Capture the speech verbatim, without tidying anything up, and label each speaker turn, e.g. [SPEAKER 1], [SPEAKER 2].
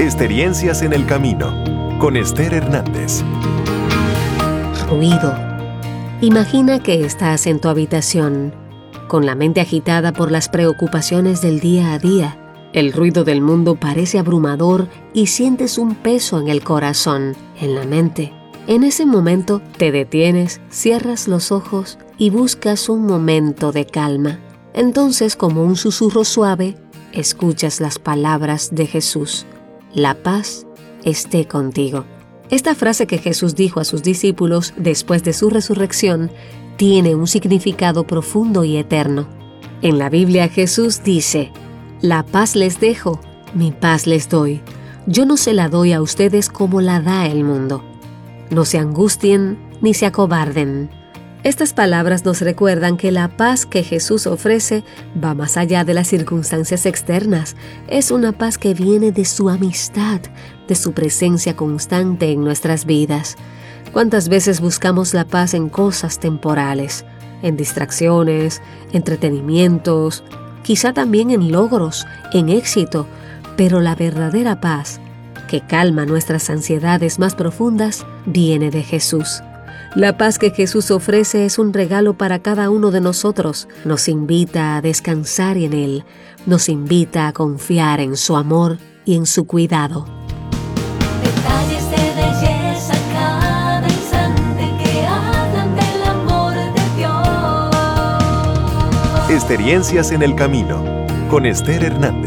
[SPEAKER 1] Experiencias en el camino, con Esther Hernández.
[SPEAKER 2] Ruido. Imagina que estás en tu habitación, con la mente agitada por las preocupaciones del día a día. El ruido del mundo parece abrumador y sientes un peso en el corazón, en la mente. En ese momento te detienes, cierras los ojos y buscas un momento de calma. Entonces, como un susurro suave, escuchas las palabras de Jesús: la paz esté contigo. Esta frase que Jesús dijo a sus discípulos después de su resurrección tiene un significado profundo y eterno. En la Biblia Jesús dice: la paz les dejo, mi paz les doy. Yo no se la doy a ustedes como la da el mundo. No se angustien ni se acobarden. Estas palabras nos recuerdan que la paz que Jesús ofrece va más allá de las circunstancias externas. Es una paz que viene de su amistad, de su presencia constante en nuestras vidas. ¿Cuántas veces buscamos la paz en cosas temporales, en distracciones, entretenimientos, quizá también en logros, en éxito? Pero la verdadera paz, que calma nuestras ansiedades más profundas, viene de Jesús. La paz que Jesús ofrece es un regalo para cada uno de nosotros. Nos invita a descansar en Él. Nos invita a confiar en su amor y en su cuidado.
[SPEAKER 3] Detalles de belleza cada instante que hablan del amor de Dios.
[SPEAKER 1] Experiencias en el camino, con Esther Hernández.